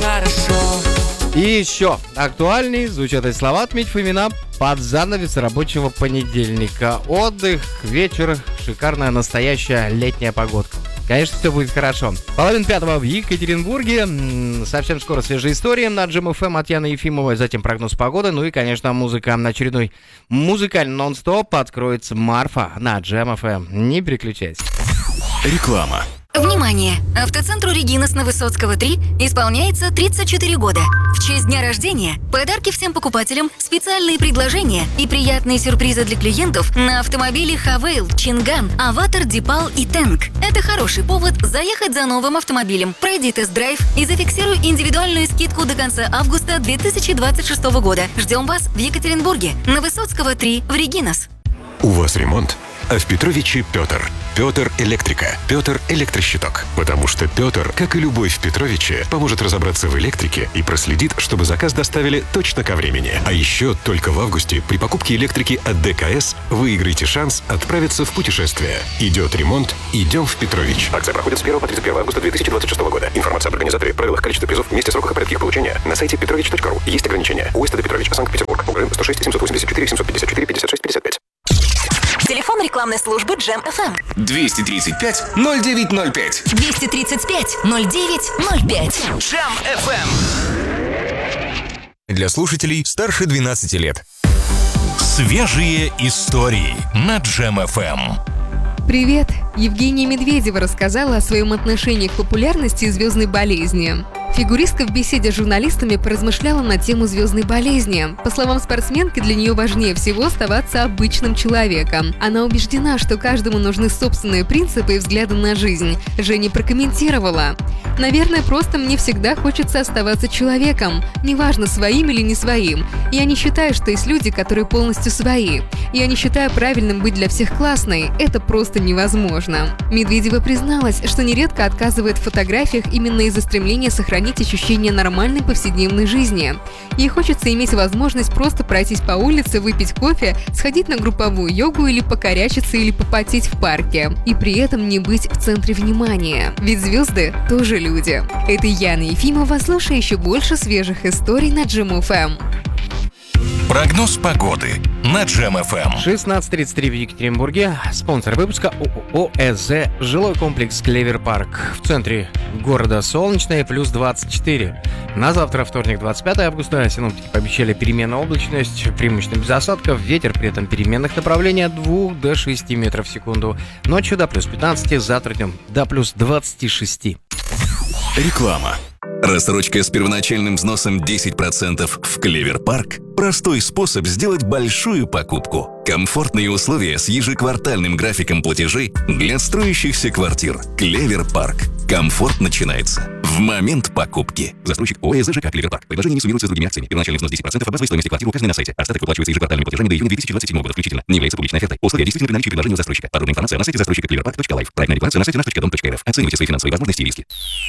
хорошо. И еще актуальней звучат эти слова, отметив имена под занавес рабочего понедельника. Отдых, вечер, шикарная настоящая летняя погодка. Конечно, все будет хорошо. 4:30 в Екатеринбурге. Совсем скоро свежие истории на Джем ФМ от Яны Ефимовой. Затем прогноз погоды. Ну и, конечно, музыка. Очередной музыкальный нон-стоп откроется Марфа на Джем ФМ. Не переключайтесь. Реклама. Внимание! Автоцентру «Регинас» на Высоцкого 3 исполняется 34 года. В честь дня рождения подарки всем покупателям, специальные предложения и приятные сюрпризы для клиентов на автомобили Хавейл, Чинган, Аватар, Дипал и Тэнк. Это хороший повод заехать за новым автомобилем. Пройди тест-драйв и зафиксируй индивидуальную скидку до конца августа 2026 года. Ждем вас в Екатеринбурге на Высоцкого 3 в «Регинас». У вас ремонт? А в Петровиче Петр. Петр Электрика. Петр Электрощиток. Потому что Петр, как и любой в Петровиче, поможет разобраться в электрике и проследит, чтобы заказ доставили точно ко времени. А еще только в августе при покупке электрики от ДКС выиграете шанс отправиться в путешествие. Идет ремонт, идем в Петрович. Акция проходит с 1 по 31 августа 2026 года. Информация об организаторе, правилах, количестве призов, месте, сроках и порядке их получения на сайте petrovich.ru. Есть ограничения. УСТД Петрович, Санкт-Петербург. УГРН 106 784 754 56 55. Телефон рекламной службы Джем ФМ 235 0905. 235 0905. Джем ФМ. Для слушателей старше 12 лет. Свежие истории на Джем ФМ. Привет! Евгения Медведева рассказала о своем отношении к популярности и звездной болезни. Фигуристка в беседе с журналистами поразмышляла на тему звездной болезни. По словам спортсменки, для нее важнее всего оставаться обычным человеком. Она убеждена, что каждому нужны собственные принципы и взгляды на жизнь. Женя прокомментировала: «Наверное, просто мне всегда хочется оставаться человеком, неважно, своим или не своим. Я не считаю, что есть люди, которые полностью свои. Я не считаю правильным быть для всех классной. Это просто невозможно». Медведева призналась, что нередко отказывает в фотографиях именно из-за стремления сохранить ощущение нормальной повседневной жизни. Ей хочется иметь возможность просто пройтись по улице, выпить кофе, сходить на групповую йогу или покорячиться или попотеть в парке. И при этом не быть в центре внимания. Ведь звезды тоже люди. Это Яна Ефимова. Слушай еще больше свежих историй на Джем ФМ. Прогноз погоды на Джем ФМ. 16:33 в Екатеринбурге. Спонсор выпуска ООО «ЭЗ». Жилой комплекс «Клевер Парк». В центре города солнечное, плюс 24. На завтра, вторник, 25 августа, синоптики пообещали переменную облачность, преимущественно без осадков. Ветер при этом переменных направлений от 2 до 6 метров в секунду. Ночью до плюс 15, завтра днем до плюс 26. Реклама. Рассрочка с первоначальным взносом 10% в Клевер Парк – простой способ сделать большую покупку. Комфортные условия с ежеквартальным графиком платежей для строящихся квартир. Клевер Парк. Комфорт начинается в момент покупки. Застройщик ООО ЖК «Клевер Парк». Предложение не суммируется с другими акциями. Первоначальный взнос 10% от базовой стоимости квартиры указанной на сайте. Остаток выплачивается ежеквартальными платежами до июня 2027 года включительно. Не является публичной офертой. Условия действительно при наличии предложения у застройщика. Подробная информация на сайте застройщика cleverpark.life. Проектная декларация на сайте nаш.dom.rf. Оценивайте свои финансовые возможности и риски.